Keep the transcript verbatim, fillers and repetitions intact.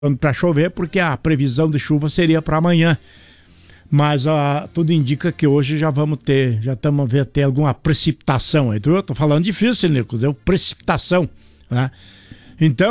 para chover, porque a previsão de chuva seria para amanhã. Mas uh, tudo indica que hoje já vamos ter, já estamos a ver ter alguma precipitação. Eu tô falando difícil, Nicolas, é precipitação, né? Então